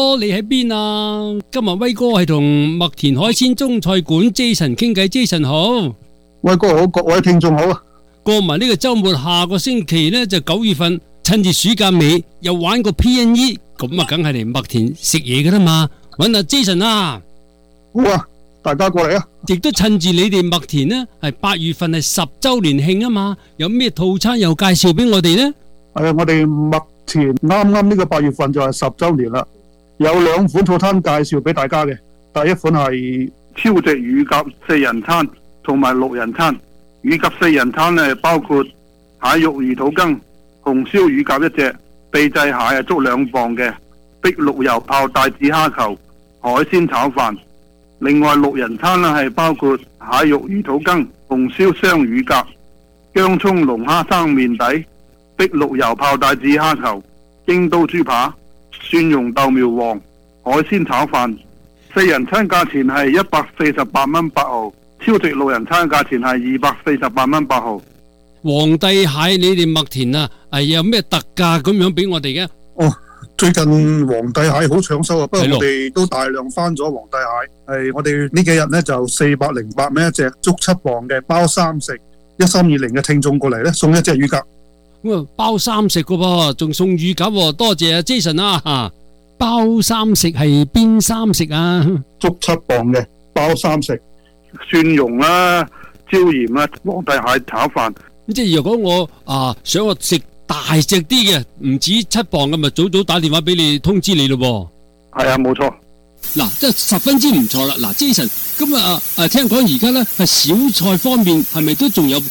你喺邊啊？今日威哥係同麥田海鮮中菜館 Jason 傾偈。Jason 好， 威哥好，各位聽眾好啊！ 過埋呢個周末，下個星期呢就9月份，趁住暑假尾又玩個 PNE， 咁啊梗係嚟麥田食嘢噶啦嘛，搵阿 Jason 啊！ 好啊，大家過嚟啊！ 亦都趁住你哋麥田呢係8月份係10周年慶啊嘛，有咩套餐又介紹俾我哋呢？ 係啊，我哋麥田啱呢個8月份就係10周年啦，有2款套餐介紹俾大家嘅。第一款係超值乳鴿4人餐同埋6人餐。乳鴿4人餐呢，包括蟹肉魚肚羹、紅燒乳鴿1隻、秘製蟹係足2磅嘅、碧綠油泡帶子蝦球、海鮮炒飯。另外6人餐呢係包括蟹肉魚肚羹、紅燒雙乳鴿、薑蔥龍蝦生麵底、碧綠油泡帶子蝦球、京都豬扒、蒜蓉豆苗黃、海鮮炒飯。4人餐價錢係148蚊8毫，超值6人餐價錢係248蚊8毫。 皇帝蟹你哋麥田啊，係有咩特價咁樣俾我哋嘅？ 哦，最近皇帝蟹好搶手啊，不過我哋都大量翻咗皇帝蟹。係我哋呢幾日呢就408蚊一隻，足7磅嘅，包3食。1320嘅聽眾過嚟呢，送1隻乳鴿。 咁啊，包3食噶噃，仲送乳鴿，多謝啊 Jason 啊！包3食係邊3食啊？ 足7磅嘅，包3食。 蒜蓉啦、椒鹽啦、皇帝蟹炒飯。 即係如果我想我食大隻啲嘅，唔止7磅嘅，咪早打電話俾你通知你咯。 係啊，冇錯。 嗱，即係十分之唔錯啦。嗱 ，Jason，咁聽講而家咧係小菜方面係咪都仲有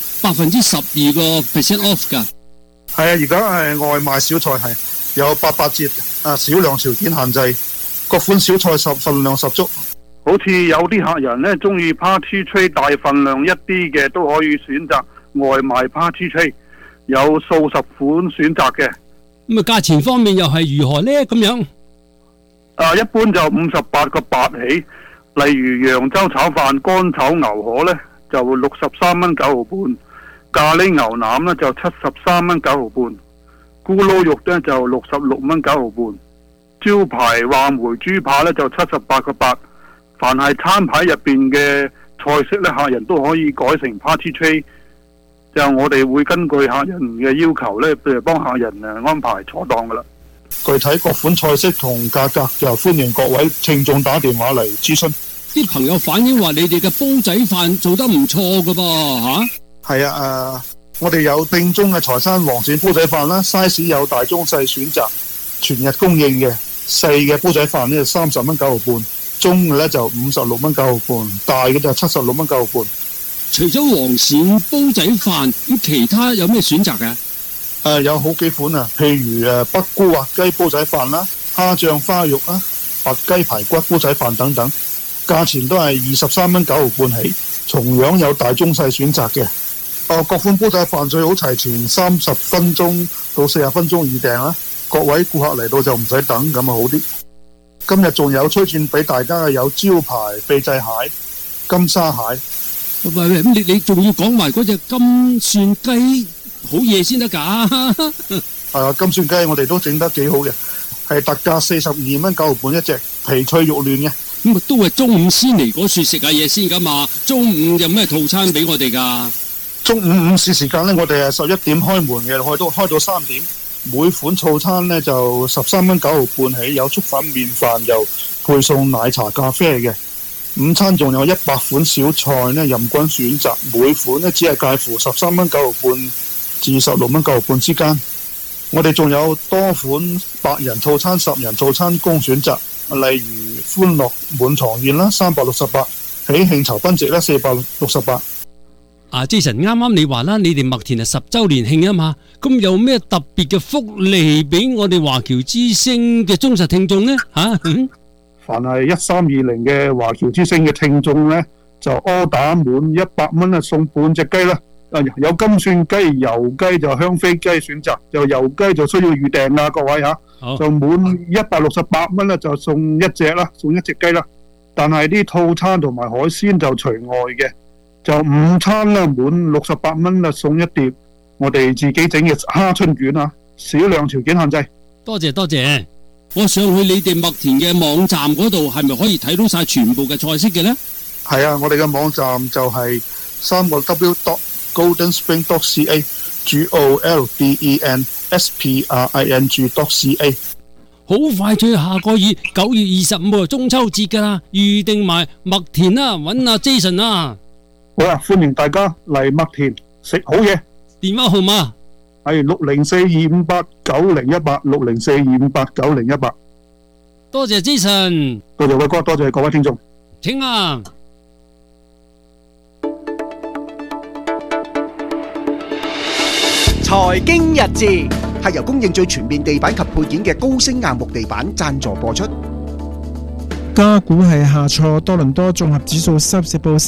12%個 percent off 噶？ 係啊，而家係外賣小菜係有88折，少量條件限制，各款小菜份量十足。 好似有啲客人呢中意 party tray 大份量一啲嘅，都可以選擇外賣 party tray， 有數十款選擇嘅。 咁啊，價錢方面又係如何呢？咁樣一般就58個8起，例如揚州炒飯、乾炒牛河呢就63蚊9毫半，咖喱牛腩呢就73蚊9毫半，咕嚕肉呢就66蚊9毫半，招牌話梅豬扒呢就78個8。凡係餐牌入邊嘅菜式咧，客人都可以改成 party tray， 就我哋會根據客人嘅要求咧，譬如幫客人安排坐檔噶啦。 具體各款菜式同價格就歡迎各位聽眾打電話嚟諮詢。 啲朋友反映話你哋嘅煲仔飯做得唔錯噶噃吓。 係我哋有正宗嘅財山黃鱔煲仔飯啦 ，size 有大中細選擇，全日供應嘅。細嘅煲仔飯呢30蚊9毫半。中嘅咧就56蚊9毫半，大嘅就76蚊9毫半。 除咗黃鱔煲仔飯，咁其他有咩選擇嘅？ 有好幾款啊，譬如北菇滑雞煲仔飯啦、蝦醬花肉啦、白雞排骨煲仔飯等等，價錢都係23蚊9毫半起，同樣有大中細選擇嘅。各款煲仔飯最好提前30分鐘到40分鐘預訂啦，各位顧客嚟到就唔使等，咁啊好啲。今日仲有推薦俾大家嘅有招牌秘製蟹、金沙蟹。 喂，咁你仲要講埋嗰隻金蒜雞好嘢先得㗎？ 金蒜雞我哋都整得幾好嘅，係特價42蚊9毫半一隻，皮脆肉嫩嘅。 咁啊都係中午先嚟嗰處食下嘢先㗎嘛。中午有咩套餐俾我哋㗎？ 中午午市時間呢，我哋係11點開門嘅，開到3點。每款套餐呢就13蚊9毫半起，有粥粉麵飯，又配送奶茶咖啡嘅。午餐仲有100款小菜呢，任君選擇，每款呢只係介乎13蚊9毫半至16蚊9毫半之間。我哋仲有多款8人套餐、10人套餐供選擇，例如歡樂滿堂宴啦368，喜慶酬賓席啦468。 Jason， 啱啱你話啦，你哋麥田係10周年慶啊嘛，咁有咩特別嘅福利俾我哋華僑之聲嘅忠實聽眾呢？ 凡係1320嘅華僑之聲嘅聽眾呢，就柯打滿100蚊啊，送半隻雞啦。有金蒜雞、油雞就香飛雞選擇，就油雞就需要預訂啊，各位吓。就滿168蚊啦，就送1隻啦，送1隻雞啦。但係啲套餐同埋海鮮就除外嘅。就午餐啦，滿68蚊啦，送1碟我哋自己整嘅蝦春卷啊，少量條件限制。 多謝多謝。 我上去你哋麥田嘅網站嗰度，係咪可以睇到晒全部嘅菜式嘅呢？ 係啊，我哋嘅網站就係3w.goldenspring.ca，GOLDENSPRING.ca。 好快就下個月9月25號中秋節噶啦，預定埋麥田啦，揾阿 Jason 啊！ 好啦，歡迎大家嚟麥田食好嘢。 電話號碼係604-258-9018，604-258-9018。 多謝 Jason， 多謝偉哥，多謝各位聽眾。 請啊！ 財經日誌係由供應最全面地板及配件嘅高升硬木地板贊助播出。 加股係下挫，多倫多綜合指數收市報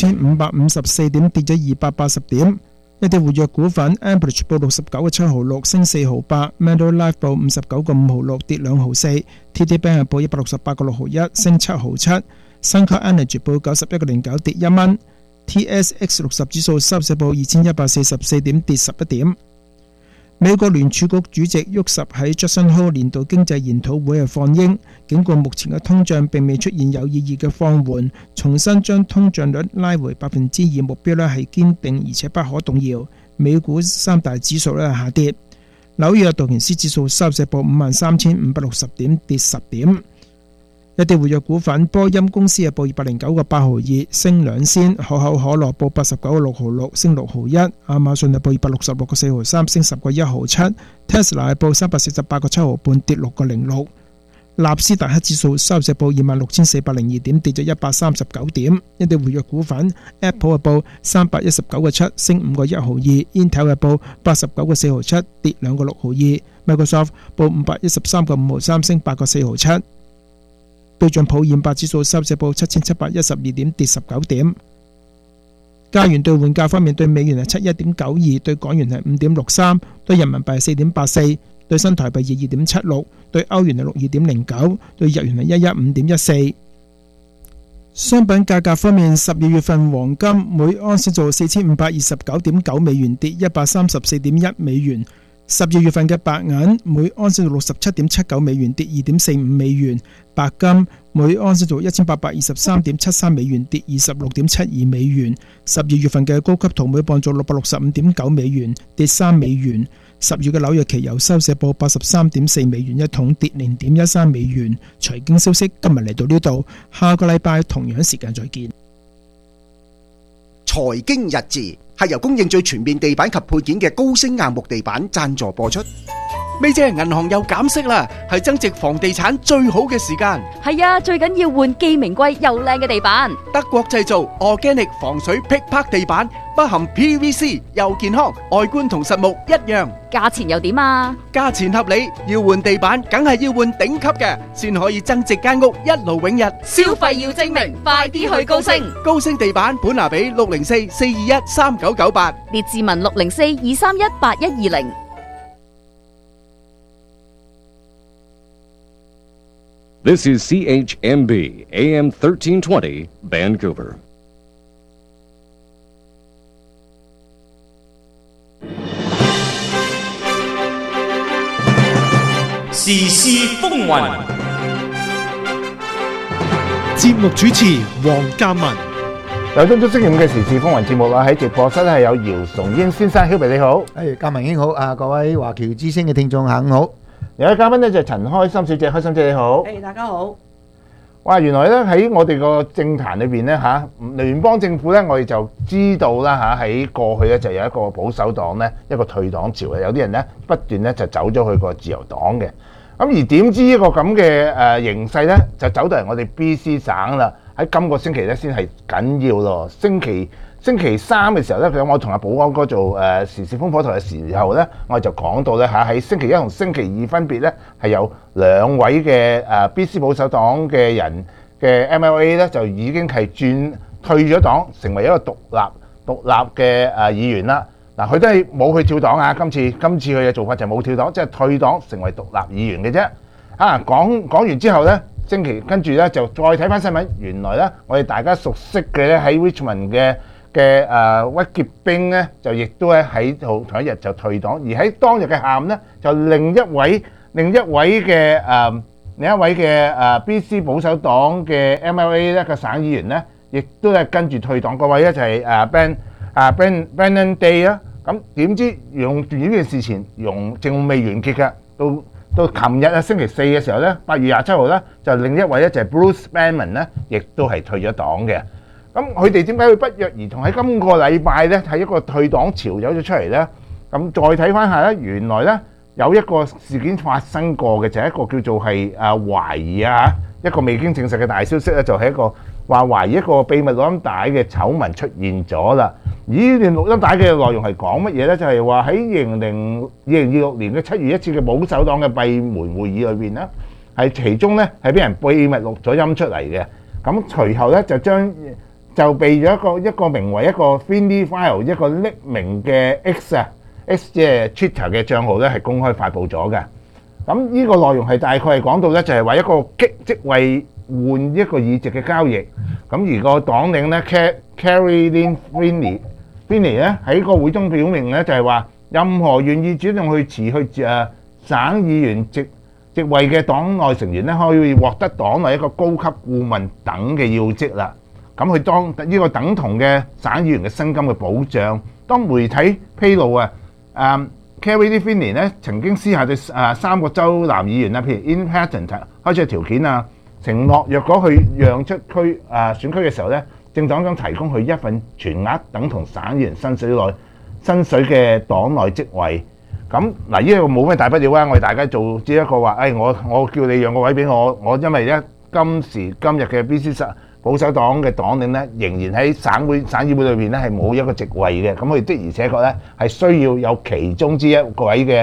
36,554點，跌咗280點。一啲活躍股份 Amperage 報69.7毫6，升4毫8 Mandal Life 報59.5毫6，跌2毫4 TD Bank 報168.6毫1，升7毫7 Suncor Energy 報91.09，跌1蚊。TSX 60指數收市報2144點，跌11點。美國聯儲局主席沃什喺 Jackson Hole 年度經濟研討會放鷹，警告目前嘅通脹並未出現有意義嘅放緩，重新將通脹率拉回2%目標係堅定而且不可動搖。美股三大指數下跌，紐約道瓊斯指數收市報53,560點，跌10點。一啲活躍股份，波音公司報209.8毫2，升2仙；可口可樂報89.6毫6，升6毫1；亞馬遜報266.4毫3，升10.1毫7； Tesla 報348.7毫半，跌6.06。納斯達克指數收市報26,402點，跌咗139點。一啲活躍股份 ，Apple 報319.7，升5.1毫2 ；Intel 報89.4毫7，跌2.6毫2 ；Microsoft 報513.5毫3，升8.4毫7。標準普爾500指數收市報7,712點，跌19點。加元兌換價方面，對美元係71.92，對港元係5.63，對人民幣係4.84，對新台幣22.76，對歐元係62.09，對日元係115.14。商品價格方面，12月份黃金每盎司做4,529.9美元，跌134.1美元。12月份嘅白銀每盎司做67.79美元，跌2.45美元；白金每盎司做1,823.73美元，跌26.72美元。12月份嘅高級銅每磅做665.9美元，跌3美元。10月嘅紐約期油收市報83.4美元一桶，跌0.13美元。財經消息今日嚟到呢度，下個禮拜同樣時間再見。 財經日誌係由供應最全面地板及配件嘅高升硬木地板贊助播出。咪姐，銀行又減息啦，係增值房地產最好嘅時間。 係啊，最緊要換既名貴又靚嘅地板。 德國製造 Organic 防水劈拍地板，不含 PVC， 又健康，外觀同實木一樣。 價錢又點啊？ 價錢合理，要換地板梗係要換頂級嘅，先可以增值間屋一勞永逸。 消費要精明，快啲去高升。 高升地板本拿比604-421-3998， 列治文604-231-8120。 This is CHMB AM 1320 Vancouver. 時事風雲， 節目主持黃鑑文。 有中星期五嘅時事風雲節目啦，喺直播室係有姚崇英先生 ，Hubert 你好， 鑑文兄好，各位華僑之聲嘅聽眾下午好。 有位嘉賓咧就係陳開心小姐，開心姐你好。 大家好。 哇，原來咧喺我哋個政壇裏邊咧聯邦政府咧，我哋就知道啦喺過去咧就有一個保守黨咧一個退黨潮嘅，有啲人咧不斷咧就走咗去個自由黨嘅。咁而點知呢個咁嘅形勢咧，就走到嚟我哋 BC 省啦。喺今個星期咧先係緊要咯。星期三嘅時候咧，我同阿保安哥做時事風火台嘅時候咧，我哋就講到咧喺星期一同星期二分別咧係有2位嘅BC 保守黨嘅人嘅 MLA 咧就已經係退咗黨，成為一個獨立嘅議員啦。嗱，佢都係冇去跳黨啊！今次佢嘅做法就冇跳黨，即係退黨成為獨立議員嘅啫。講完之後咧，跟住咧就再睇翻新聞，原來咧我哋大家熟悉嘅咧喺 Richmond 嘅屈潔冰咧就亦都喺同一日就退黨，而喺當日嘅下午咧就另一位另一位嘅BC 保守黨嘅 MLA 咧個省議員咧，亦都係跟住退黨嗰位咧就係Brennan Day 啦。咁點知用住呢件事前仲未完結嘅，到琴日啊星期四嘅時候咧，8月27號咧，就另一位咧就係 Bruce Banman 咧，亦都係退咗黨嘅。咁佢哋點解會不約而同喺今個禮拜咧係一個退黨潮走咗出嚟咧？咁再睇翻下咧，原來咧有一個事件發生過嘅，就係一個叫做係懷疑一個未經證實嘅大消息咧，就係一個話懷疑一個秘密錄音帶嘅醜聞出現咗啦。而呢段錄音帶嘅內容係講乜嘢咧？就係話喺2026年嘅7月一次嘅保守黨嘅閉門會議裏邊咧，係其中咧係俾人秘密錄咗音出嚟嘅。咁隨後咧就被咗一個名為一個 Finley File 一個匿名嘅 X 即係 Twitter 嘅帳號咧係公開發布咗嘅。咁呢個內容係大概係講到咧就係話一個職位換一個議席嘅交易。咁而個黨領咧 Caroline Finley咧喺個會中表明咧就係話，任何願意主動去辭去省議員職位嘅黨內成員咧，可以獲得黨內一個高級顧問等嘅要職啦。咁佢當呢個等同嘅省議員嘅薪金嘅保障。當媒體披露Caroline Finley 咧曾經私下對3個州南議員譬如 Ian Patten 開出條件承諾若果佢讓出選區嘅時候咧，政黨將提供佢一份全額等同省議員薪水嘅黨內職位。咁嗱，呢個冇咩大不了啊！我哋大家做只一個話，我叫你讓個位俾我因為咧今日嘅 BC 保守黨嘅黨領咧，仍然喺省議會裏邊咧係冇一個席位嘅。咁佢的而且確咧係需要有其中之一個位嘅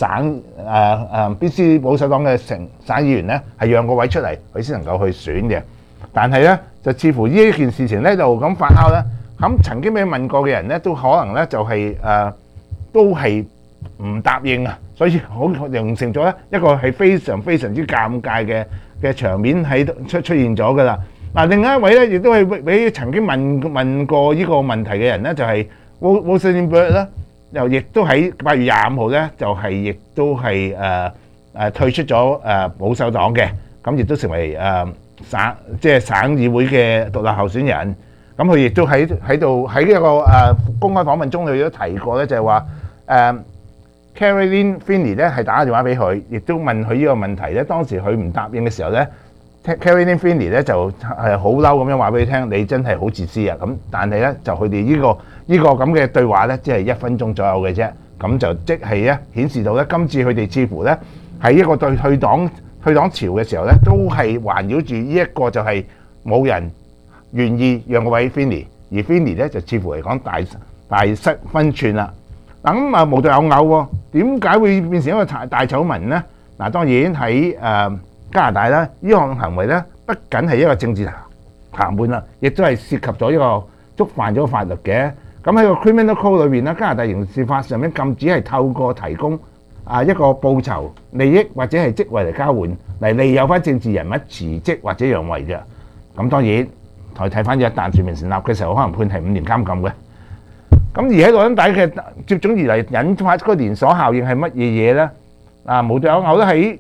BC 保守黨嘅省議員咧係讓個位出嚟，佢先能夠去選嘅。但係咧就似乎呢件事情咧就咁發酵咧，咁曾經俾問過嘅人咧都可能咧就係都係唔答應啊，所以好形成咗咧一個係非常非常之尷尬嘅場面喺出現咗噶啦。嗱，另外一位咧亦都係俾曾經問過呢個問題嘅人咧，就係 Rosenberg 啦，又亦都喺8月25號咧就係亦都係退出咗保守黨嘅，咁亦都成為省議會嘅獨立候選人。咁佢亦都喺一個公開訪問中，佢都提過咧，就係話Caroline Finley 咧係打電話俾佢，亦都問佢呢個問題咧。當時佢唔答應嘅時候咧，Caroline Finley 咧就係好嬲咁樣話俾佢聽，你真係好自私啊！咁但係咧就佢哋呢個咁嘅對話咧，只係1分鐘左右嘅啫。咁就即係咧顯示到咧，今次佢哋似乎咧喺一個退黨潮嘅時候咧，都係環繞住呢一個就係冇人願意讓個位 Finley， 而 Finley 咧就似乎嚟講大失分寸啦。嗱咁無獨有偶喎，點解會變成一個大醜聞咧？嗱，當然喺加拿大咧，呢項行為咧不僅係一個政治談判啦，亦都係涉及咗一個觸犯咗法律嘅。咁喺個 Criminal Code 裏邊咧，加拿大刑事法上面禁止係透過提供一個報酬、利益或者係職位嚟交換嚟利誘翻政治人物辭職或者讓位嘅。咁當然我哋睇翻一旦罪名成立嘅時候，可能判係5年監禁嘅。咁而喺錄音帶嘅接踵而嚟引發嗰個連鎖效應係乜嘢嘢咧？無獨有偶咧喺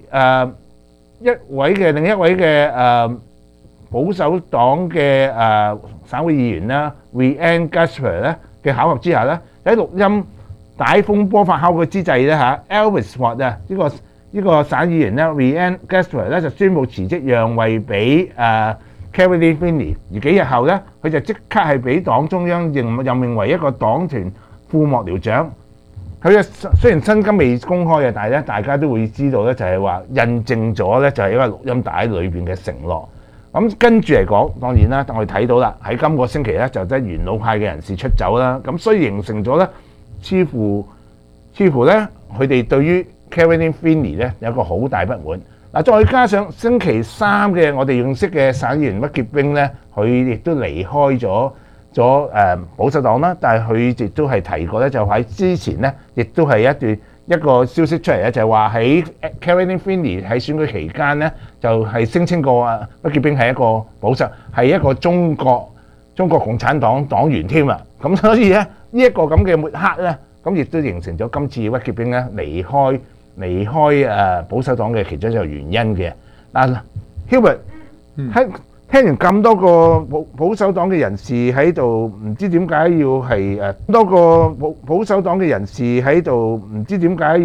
另一位嘅保守黨嘅省會議員啦 Rhiannon Gaspar 咧嘅巧合之下咧，喺錄音帶風波發酵嘅之際咧Abbotsford 呢個省議員咧 Rhiannon Gaspar 咧就宣布辭職讓位俾Caroline Finley， 而幾日後咧，佢就即刻係俾黨中央任命為一個黨團副幕僚長。佢嘅雖然薪金未公開嘅，但係咧大家都會知道咧，就係話印證咗咧，就係一個錄音帶裏邊嘅承諾。咁跟住嚟講，當然啦，我哋睇到啦，喺今個星期咧就即係元老派嘅人士出走啦。咁所以形成咗咧，似乎咧佢哋對於 Caroline Finley 咧有一個好大不滿。嗱，再加上星期3嘅我哋認識嘅省議員屈潔冰咧，佢亦都離開咗保守黨啦。但係佢亦都係提過咧，就喺之前咧，亦都係一個消息出嚟咧，就係話喺 Caroline Finley 喺選舉期間咧，就係聲稱過屈潔冰係一個保守，係一個中國共產黨黨員添啦。咁所以咧，呢一個咁嘅抹黑咧，咁亦都形成咗今次屈潔冰咧離開離開保守黨嘅其中一個原因嘅。嗱，Hubert 聽完咁多個保守黨嘅人士喺度，唔知點解要係多個保守黨嘅人士喺度，唔知點解。